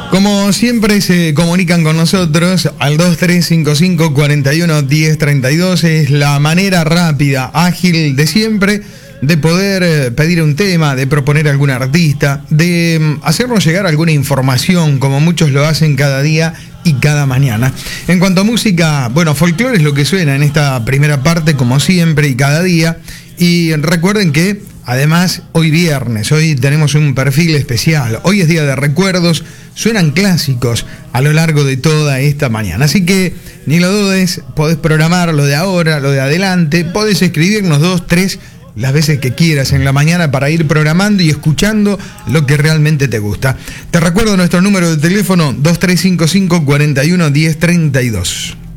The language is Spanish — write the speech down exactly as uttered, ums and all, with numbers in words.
Como siempre se comunican con nosotros al dos tres cinco cinco, cuatro uno, uno cero tres dos. Es la manera rápida, ágil de siempre de poder pedir un tema, de proponer a algún artista, de hacernos llegar alguna información, como muchos lo hacen cada día y cada mañana. En cuanto a música, bueno, folclore es lo que suena en esta primera parte, como siempre y cada día. Y recuerden que, además, hoy viernes, hoy tenemos un perfil especial. Hoy es día de recuerdos, suenan clásicos a lo largo de toda esta mañana. Así que, ni lo dudes, podés programar lo de ahora, lo de adelante, podés escribirnos dos, tres, las veces que quieras en la mañana para ir programando y escuchando lo que realmente te gusta. Te recuerdo nuestro número de teléfono dos tres cinco cinco, cuatro uno, uno cero tres dos.